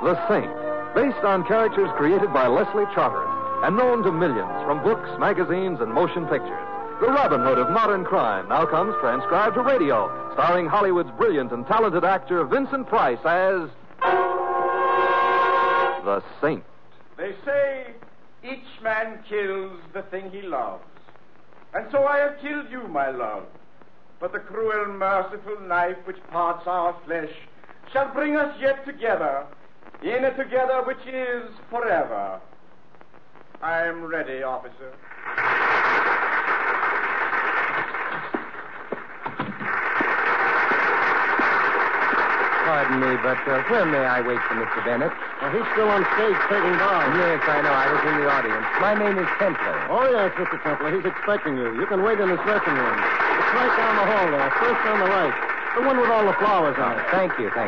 The Saint, based on characters created by Leslie Charteris and known to millions from books, magazines, and motion pictures. The Robin Hood of modern crime now comes transcribed to radio, starring Hollywood's brilliant and talented actor Vincent Price as The Saint. They say each man kills the thing he loves. And so I have killed you, my love. But the cruel, merciful knife which parts our flesh shall bring us yet together, in a together which is forever. I am ready, officer. Pardon me, but where may I wait for Mr. Bennett? He's still on stage taking bows. Yes, I know. I was in the audience. My name is Templar. Oh, yes, Mr. Templar. He's expecting you. You can wait in his dressing room. It's right down the hall there, first on the right. The one with all the flowers on it. Thank you.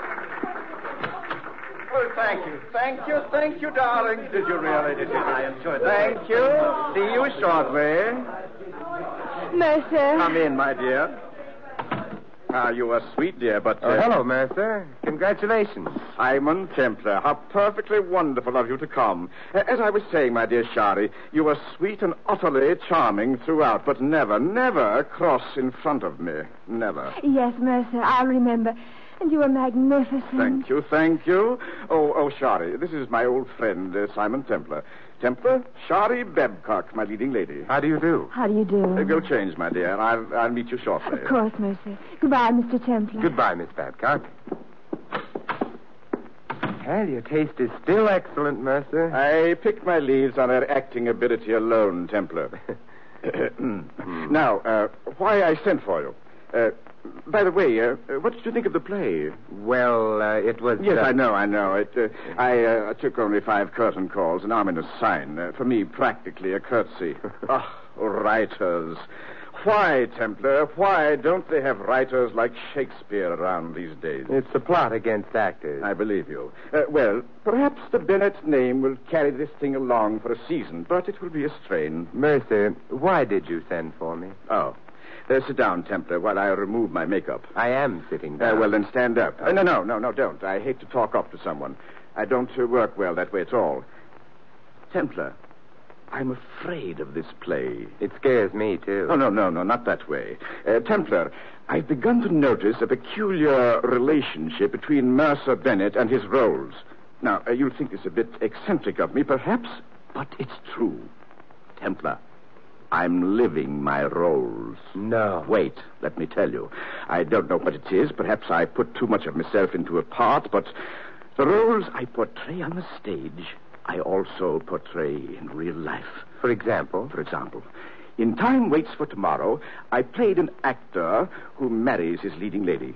Well, thank you, darling. Did you really? I enjoyed it. Thank you. See you shortly. Mercer. Come in, my dear. You are sweet, dear, but... hello, Mercer. Congratulations. Simon Templar, how perfectly wonderful of you to come. As I was saying, my dear Shari, you are sweet and utterly charming throughout, but never cross in front of me. Never. Yes, Mercer, I'll remember. And you are magnificent. Thank you. Oh, Shari, this is my old friend, Simon Templar. Templar, Shari Babcock, my leading lady. How do you do? How do you do? Go change, my dear. I'll meet you shortly. Of course, Mercer. Goodbye, Mr. Templar. Goodbye, Miss Babcock. Well, your taste is still excellent, Mercer. I pick my leaves on her acting ability alone, Templar. Now, why I sent for you. By the way, what did you think of the play? Well, it was... Yes, I know. I took only 5 curtain calls, an ominous sign. For me, practically a curtsy. Writers. Why, Templar, why don't they have writers like Shakespeare around these days? It's a plot against actors. I believe you. Well, perhaps the Bennett name will carry this thing along for a season, but it will be a strain. Mercer, why did you send for me? Oh. Sit down, Templar, while I remove my makeup. I am sitting down. Well, then stand up. No, don't. I hate to talk up to someone. I don't work well that way at all. Templar, I'm afraid of this play. It scares me, too. Oh, no, not that way. Templar, I've begun to notice a peculiar relationship between Mercer Bennett and his roles. Now, you'll think this a bit eccentric of me, perhaps, but it's true. Templar, I'm living my roles. No. Wait, let me tell you. I don't know what it is. Perhaps I put too much of myself into a part, but the roles I portray on the stage, I also portray in real life. For example? For example, in Time Waits for Tomorrow, I played an actor who marries his leading lady.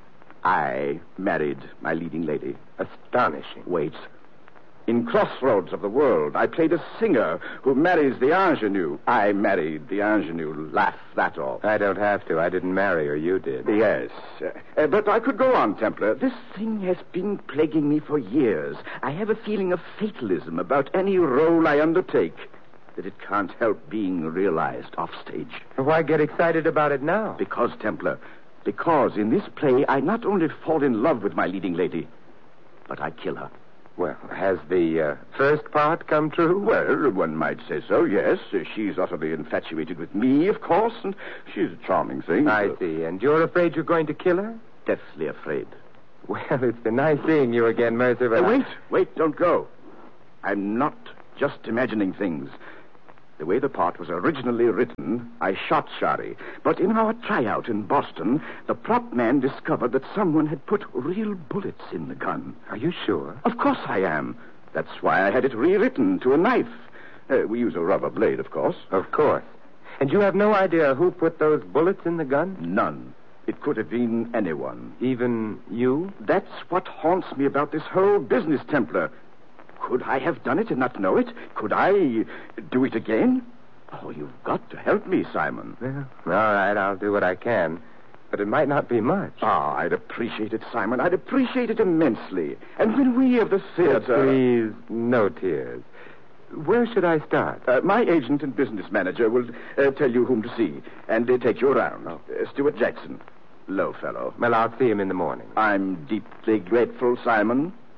I married my leading lady. Astonishing. Wait. In Crossroads of the World, I played a singer who marries the ingenue. I married the ingenue. Laugh that off. I don't have to. I didn't marry her. You did. Yes. But I could go on, Templar. This thing has been plaguing me for years. I have a feeling of fatalism about any role I undertake, that it can't help being realized offstage. Why get excited about it now? Because, Templar, in this play, I not only fall in love with my leading lady, but I kill her. Well, has the first part come true? Well, one might say so, yes. She's utterly infatuated with me, of course, and she's a charming thing. I see. And you're afraid you're going to kill her? Deathly afraid. Well, it's been nice seeing you again, Mercer, but... Wait, don't go. I'm not just imagining things. The way the part was originally written, I shot Shari. But in our tryout in Boston, the prop man discovered that someone had put real bullets in the gun. Are you sure? Of course I am. That's why I had it rewritten to a knife. We use a rubber blade, of course. Of course. And you have no idea who put those bullets in the gun? None. It could have been anyone. Even you? That's what haunts me about this whole business, Templar. Could I have done it and not know it? Could I do it again? Oh, you've got to help me, Simon. Well, all right, I'll do what I can. But it might not be much. I'd appreciate it, Simon. I'd appreciate it immensely. And when we of the theater... Please, no tears. Where should I start? My agent and business manager will tell you whom to see and take you around. Stuart Jackson. Low fellow. Well, I'll see him in the morning. I'm deeply grateful, Simon.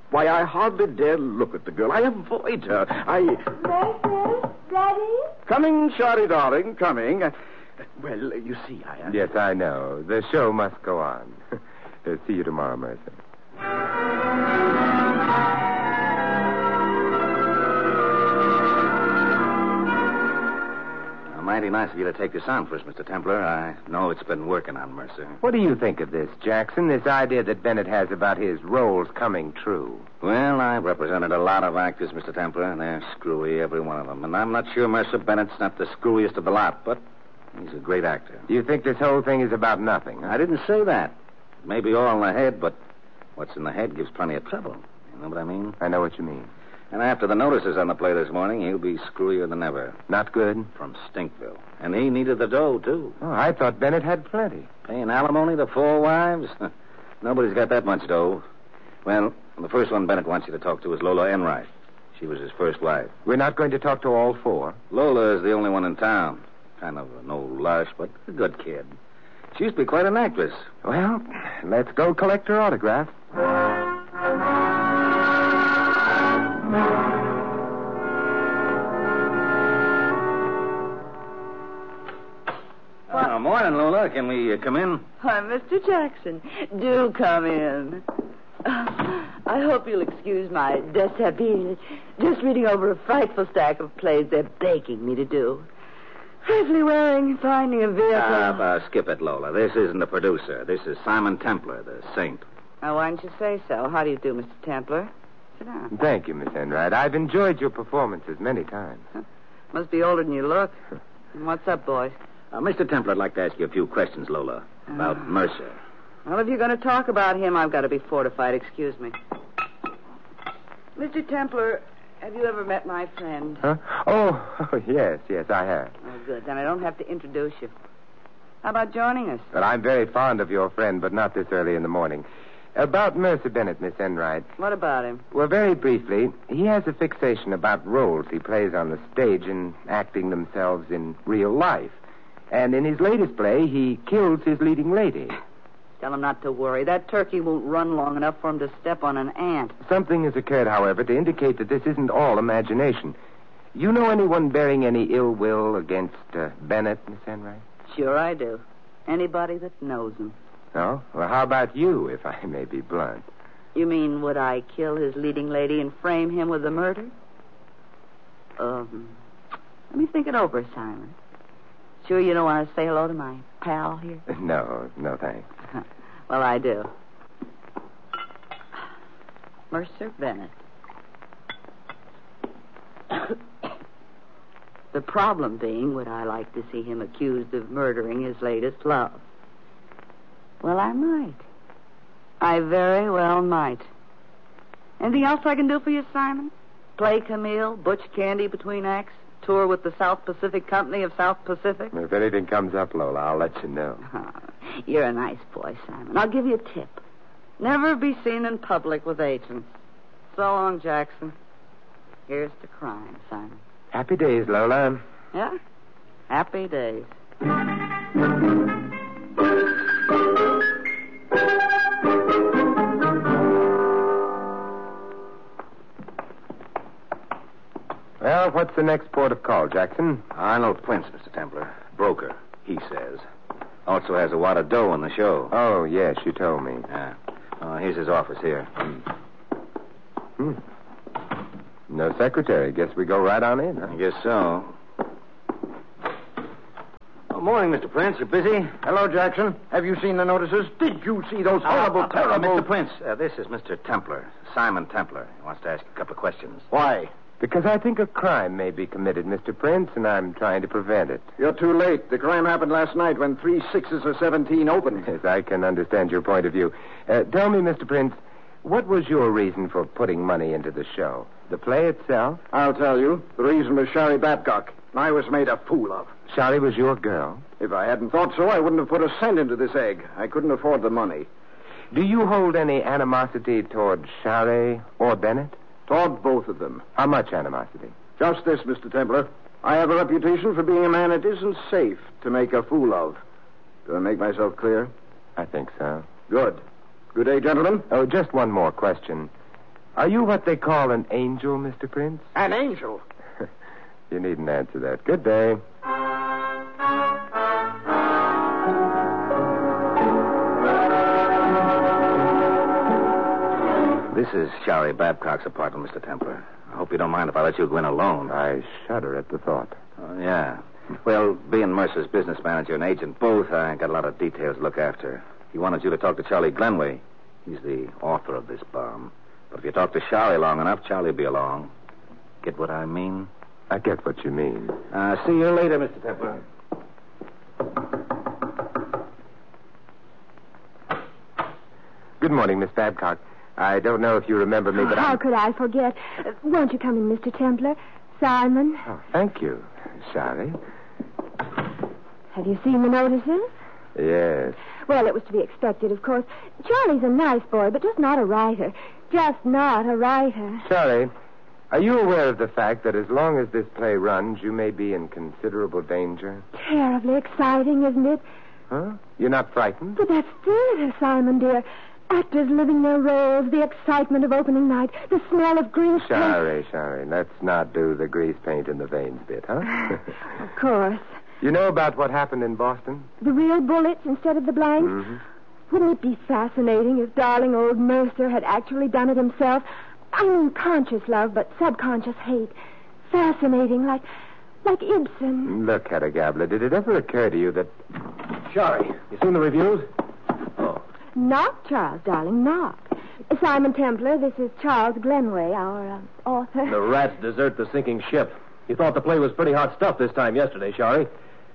Why, I hardly dare look at the girl. I avoid her. Mercer, Daddy? Coming, Shari, darling, coming. Well, you see, Yes, I know. The show must go on. See you tomorrow, Mercer. Mighty nice of you to take this on for us, Mr. Templar. I know it's been working on Mercer. What do you think of this, Jackson? This idea that Bennett has about his roles coming true? Well, I've represented a lot of actors, Mr. Templar, and they're screwy, every one of them. And I'm not sure Mercer Bennett's not the screwiest of the lot, but he's a great actor. Do you think this whole thing is about nothing? Huh? I didn't say that. It may be all in the head, but what's in the head gives plenty of trouble. You know what I mean? I know what you mean. And after the notices on the play this morning, he'll be screwier than ever. Not good? From Stinkville. And he needed the dough, too. Oh, I thought Bennett had plenty. Paying alimony to 4 wives? Nobody's got that much dough. Well, the first one Bennett wants you to talk to is Lola Enright. She was his first wife. We're not going to talk to all 4? Lola is the only one in town. Kind of no lush, but a good kid. She used to be quite an actress. Well, let's go collect her autograph. Morning, Lola. Can we come in? Why, Mr. Jackson, do come in. I hope you'll excuse my dishabille. Just reading over a frightful stack of plays they're begging me to do. Safely wearing, finding a vehicle. Skip it, Lola. This isn't the producer. This is Simon Templar, the saint. Now, why don't you say so? How do you do, Mr. Templar? Sit down. Thank you, Miss Enright. I've enjoyed your performances many times. Must be older than you look. What's up, boys? Mr. Templar, I'd like to ask you a few questions, Lola, about Mercer. Well, if you're going to talk about him, I've got to be fortified. Excuse me. Mr. Templar, have you ever met my friend? Huh? Oh, yes, I have. Oh, good. Then I don't have to introduce you. How about joining us? Well, I'm very fond of your friend, but not this early in the morning. About Mercer Bennett, Miss Enright. What about him? Well, very briefly, he has a fixation about roles he plays on the stage and acting themselves in real life. And in his latest play, he kills his leading lady. Tell him not to worry. That turkey won't run long enough for him to step on an ant. Something has occurred, however, to indicate that this isn't all imagination. You know anyone bearing any ill will against Bennett, Miss Enright? Sure I do. Anybody that knows him. No? Well, how about you, if I may be blunt? You mean, would I kill his leading lady and frame him with the murder? Let me think it over, Simon. Sure you don't want to say hello to my pal here? No, thanks. Well, I do. Mercer Bennett. The problem being, would I like to see him accused of murdering his latest love? Well, I might. I very well might. Anything else I can do for you, Simon? Play Camille, Butch Candy between acts? Tour with the South Pacific Company of South Pacific? If anything comes up, Lola, I'll let you know. Oh, you're a nice boy, Simon. I'll give you a tip. Never be seen in public with agents. So long, Jackson. Here's to crime, Simon. Happy days, Lola. Yeah? Happy days. Well, what's the next port of call, Jackson? Arnold Prince, Mr. Templar. Broker, he says. Also has a wad of dough on the show. Oh, yes, you told me. Yeah. Here's his office here. No secretary. Guess we go right on in, huh? I guess so. Oh, morning, Mr. Prince. You busy? Hello, Jackson. Have you seen the notices? Did you see those horrible, terrible... Mr. Prince, this is Mr. Templar, Simon Templar. He wants to ask a couple of questions. Why? Because I think a crime may be committed, Mr. Prince, and I'm trying to prevent it. You're too late. The crime happened last night when 3 6s of 17 opened. Yes, I can understand your point of view. Tell me, Mr. Prince, what was your reason for putting money into the show? The play itself? I'll tell you. The reason was Shari Babcock. I was made a fool of. Shari was your girl? If I hadn't thought so, I wouldn't have put a cent into this egg. I couldn't afford the money. Do you hold any animosity toward Shari or Bennett? Toward both of them. How much animosity? Just this, Mr. Templar. I have a reputation for being a man it isn't safe to make a fool of. Do I make myself clear? I think so. Good. Good day, gentlemen. Oh, just one more question. Are you what they call an angel, Mr. Prince? An angel? You needn't answer that. Good day. This is Shari Babcock's apartment, Mr. Templar. I hope you don't mind if I let you go in alone. I shudder at the thought. Oh, yeah. Well, being Mercer's business manager and agent both, I got a lot of details to look after. He wanted you to talk to Charlie Glenway. He's the author of this bomb. But if you talk to Charlie long enough, Charlie'll be along. Get what I mean? I get what you mean. See you later, Mr. Templar. Good morning, Miss Babcock. I don't know if you remember me, but How could I forget? Won't you come in, Mr. Templar? Simon? Oh, thank you, Shari. Have you seen the notices? Yes. Well, it was to be expected, of course. Charlie's a nice boy, but just not a writer. Just not a writer. Shari, are you aware of the fact that as long as this play runs, you may be in considerable danger? Terribly exciting, isn't it? Huh? You're not frightened? But that's theater, Simon, dear. Actors living their roles, the excitement of opening night, the smell of grease paint. Shari, let's not do the grease paint in the veins bit, huh? Of course. You know about what happened in Boston? The real bullets instead of the blanks? Mm-hmm. Wouldn't it be fascinating if darling old Mercer had actually done it himself? I mean conscious love, but subconscious hate. Fascinating, like Ibsen. Look, Hedda Gabler, did it ever occur to you that... Shari, you seen the reviews? Oh. Knock, Charles, darling, knock. Simon Templar, this is Charles Glenway, our author. The rats desert the sinking ship. You thought the play was pretty hot stuff this time yesterday, Shari.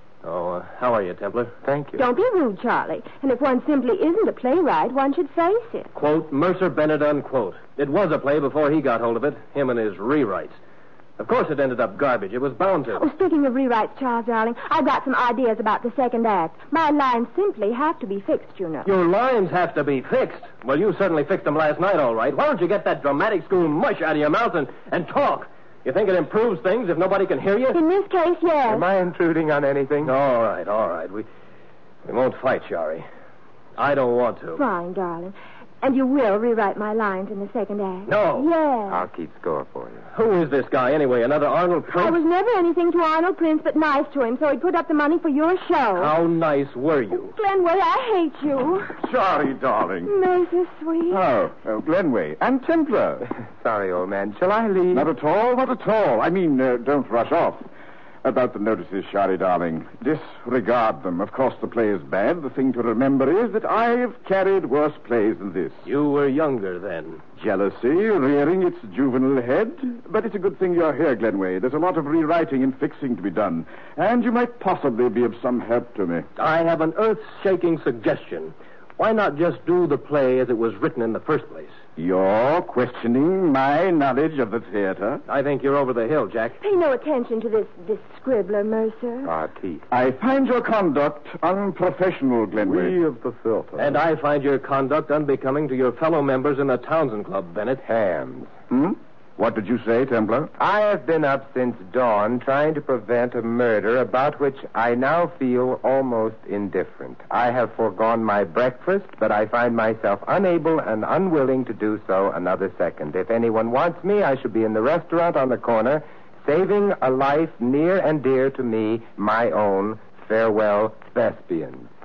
Oh, how are you, Templar? Thank you. Don't be rude, Charlie. And if one simply isn't a playwright, one should face it. Quote, Mercer Bennett, unquote. It was a play before he got hold of it, him and his rewrites. Of course it ended up garbage. It was bound to. Oh, speaking of rewrites, Charles, darling, I've got some ideas about the second act. My lines simply have to be fixed, you know. Your lines have to be fixed. Well, you certainly fixed them last night, all right. Why don't you get that dramatic school mush out of your mouth and talk? You think it improves things if nobody can hear you? In this case, yes. Am I intruding on anything? All right. We won't fight, Shari. I don't want to. Fine, darling. And you will rewrite my lines in the second act? No. Yes. I'll keep score for you. Who is this guy, anyway? Another Arnold Prince? I was never anything to Arnold Prince but nice to him, so he put up the money for your show. How nice were you? Glenway, I hate you. Shari, darling. Mercer, sweet. Oh, Glenway. And Templar. Sorry, old man. Shall I leave? Not at all. I mean, don't rush off. About the notices, Shari, darling. Disregard them. Of course, the play is bad. The thing to remember is that I've carried worse plays than this. You were younger then. Jealousy rearing its juvenile head. But it's a good thing you're here, Glenway. There's a lot of rewriting and fixing to be done. And you might possibly be of some help to me. I have an earth-shaking suggestion. Why not just do the play as it was written in the first place? You're questioning my knowledge of the theater? I think you're over the hill, Jack. Pay no attention to this scribbler, Mercer. Our teeth. I find your conduct unprofessional, Glenway. We of the filter. And I find your conduct unbecoming to your fellow members in the Townsend Club, Bennett. Hams. What did you say, Templar? I have been up since dawn trying to prevent a murder about which I now feel almost indifferent. I have foregone my breakfast, but I find myself unable and unwilling to do so another second. If anyone wants me, I should be in the restaurant on the corner, saving a life near and dear to me, my own. Farewell, Thespians.